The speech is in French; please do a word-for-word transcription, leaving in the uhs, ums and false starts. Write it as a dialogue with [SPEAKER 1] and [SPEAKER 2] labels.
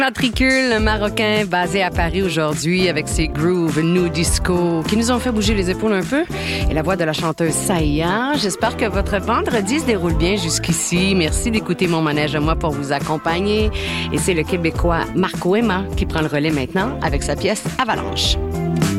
[SPEAKER 1] Matricule marocain basé à Paris aujourd'hui avec ses grooves new disco qui nous ont fait bouger les épaules un peu et la voix de la chanteuse Saïa. J'espère que votre vendredi se déroule bien jusqu'ici. Merci d'écouter mon manège à moi pour vous accompagner. Et c'est le Québécois Marco Emma qui prend le relais maintenant avec sa pièce Avalanche.